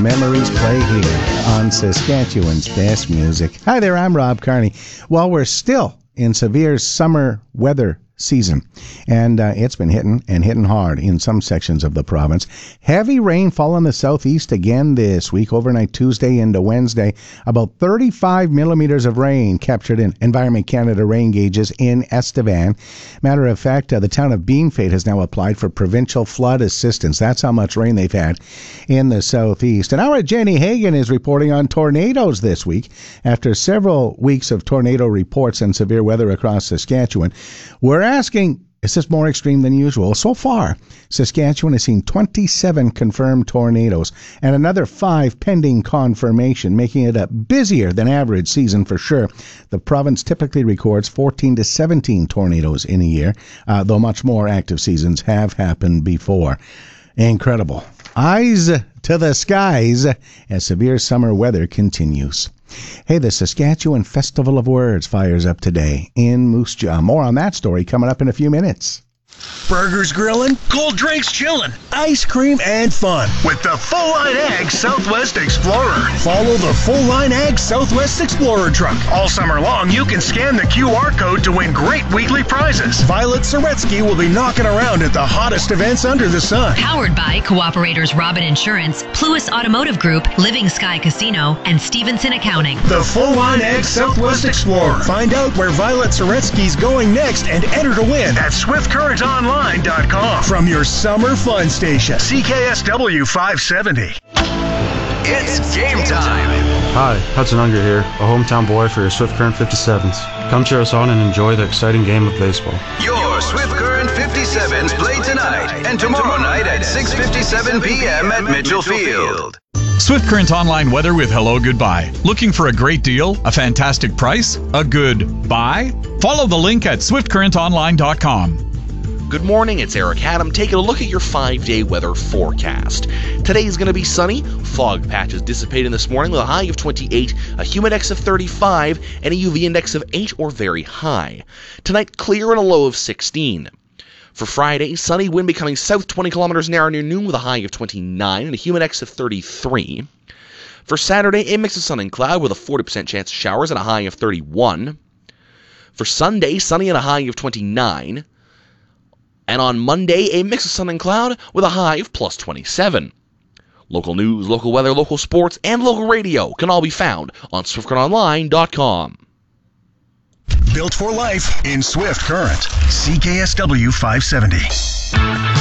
memories play here on Saskatchewan's Best Music. Hi there, I'm Rob Carney. Well, we're still in severe summer weather season, and it's been hitting hard in some sections of the province. Heavy rainfall in the southeast again this week, overnight Tuesday into Wednesday. About 35 millimeters of rain captured in Environment Canada rain gauges in Estevan. Matter of fact, the town of Beanfate has now applied for provincial flood assistance. That's how much rain they've had in the southeast. And our Jenny Hagan is reporting on tornadoes this week. After several weeks of tornado reports and severe weather across Saskatchewan, we're asking, is this more extreme than usual? So far, Saskatchewan has seen 27 confirmed tornadoes and another 5 pending confirmation, making it a busier than average season for sure. The province typically records 14 to 17 tornadoes in a year, though much more active seasons have happened before. Incredible. Eyes to the skies as severe summer weather continues. Hey, the Saskatchewan Festival of Words fires up today in Moose Jaw. More on that story coming up in a few minutes. Burgers grilling, cold drinks chilling, ice cream and fun with the Full Line Ag Southwest Explorer. Follow the Full Line Ag Southwest Explorer truck. All summer long, you can scan the QR code to win great weekly prizes. Violet Soretsky will be knocking around at the hottest events under the sun. Powered by Cooperators Robin Insurance, Pluis Automotive Group, Living Sky Casino, and Stevenson Accounting. The Full Line Ag Southwest Explorer. Find out where Violet Soretsky's going next and enter to win at SwiftCurrentOnline.com from your summer fun station. CKSW 570. It's game time. Hi, Hudson Unger here, a hometown boy for your Swift Current 57s. Come cheer us on and enjoy the exciting game of baseball. Your Swift Current 57s play tonight and tomorrow night at 6:57 p.m. at Mitchell Field. Swift Current Online weather with Hello Goodbye. Looking for a great deal, a fantastic price, a good buy? Follow the link at SwiftCurrentOnline.com. Good morning, it's Eric Haddam taking a look at your 5-day weather forecast. Today is going to be sunny, fog patches dissipating this morning with a high of 28, a humidex of 35, and a UV index of 8 or very high. Tonight, clear and a low of 16. For Friday, sunny, wind becoming south 20 kilometers an hour near noon with a high of 29 and a humidex of 33. For Saturday, a mix of sun and cloud with a 40% chance of showers and a high of 31. For Sunday, sunny and a high of 29. And on Monday, a mix of sun and cloud with a high of plus 27. Local news, local weather, local sports, and local radio can all be found on SwiftCurrentOnline.com. Built for life in Swift Current. CKSW 570.